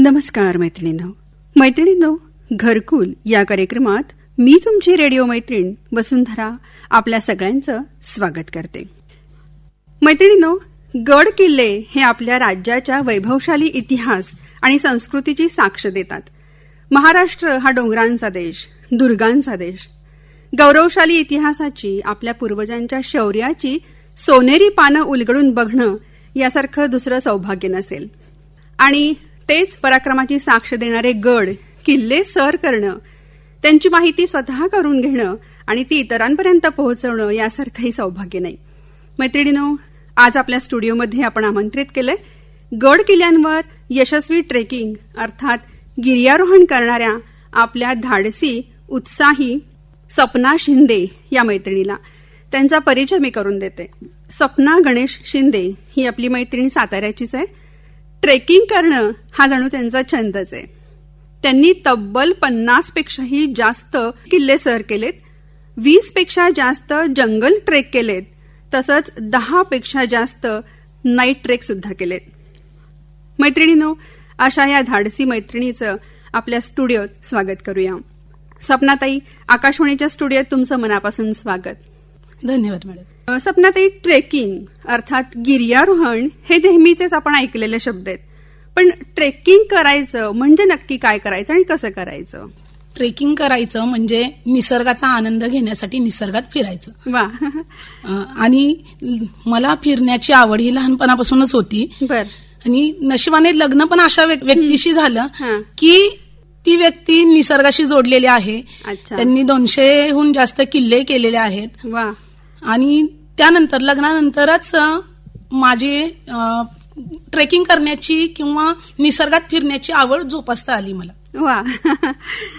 नमस्कार मैत्रिणींनो, घरकुल या कार्यक्रमात मी तुमची रेडिओ मैत्रीण वसुंधरा आपल्या सगळ्यांचं स्वागत करते. मैत्रिणींनो, गड किल्ले हे आपल्या राज्याच्या वैभवशाली इतिहास आणि संस्कृतीची साक्ष देतात. महाराष्ट्र हा डोंगरांचा देश, दुर्गांचा देश. गौरवशाली इतिहासाची, आपल्या पूर्वजांच्या शौर्याची सोनेरी पानं उलगडून बघणं यासारखं दुसरं सौभाग्य नसेल. आणि तेच पराक्रमाची साक्ष देणारे गड किल्ले सर करणं, त्यांची माहिती स्वतः करून घेणं आणि ती इतरांपर्यंत पोहोचवणं यासारखंही सौभाग्य नाही. मैत्रिणींनो, आज आपल्या स्टुडिओमध्ये आपण आमंत्रित केलंय गड किल्ल्यांवर यशस्वी ट्रेकिंग अर्थात गिर्यारोहण करणाऱ्या आपल्या धाडसी, उत्साही सपना शिंदे या मैत्रिणीला. त्यांचा परिचय मी करून देते. सपना गणेश शिंदे ही आपली मैत्रीण साताऱ्याचीच आहे. ट्रेकिंग करणं हा जणू त्यांचा छंदच आहे. त्यांनी तब्बल 50 पेक्षाही जास्त किल्ले सर केलेत, 20 पेक्षा जास्त जंगल ट्रेक केलेत, तसंच 10 पेक्षा जास्त नाईट ट्रेक सुद्धा केलेत. मैत्रिणींनो, अशा या धाडसी मैत्रिणीचं आपल्या स्टुडिओत स्वागत करूया. सपनाताई, आकाशवाणीच्या स्टुडिओत तुमचं मनापासून स्वागत. धन्यवाद मॅडम. सपनाताई, ट्रेकिंग अर्थात गिर्यारोहण हे नेहमीचेच आपण ऐकलेले शब्द आहेत, पण ट्रेकिंग करायचं म्हणजे नक्की काय करायचं आणि कसं करायचं? ट्रेकिंग करायचं म्हणजे निसर्गाचा आनंद घेण्यासाठी निसर्गात फिरायचं. वा. आणि मला फिरण्याची आवड ही लहानपणापासूनच होती. बर. आणि नशिबाने लग्न पण अशा व्यक्तीशी झालं की ती व्यक्ती निसर्गाशी जोडलेली आहे. त्यांनी 200हून जास्त किल्ले केलेले आहेत. वा. आणि त्यानंतर लग्नानंतरच माझी ट्रेकिंग करण्याची किंवा निसर्गात फिरण्याची आवड जोपासता आली मला. वा.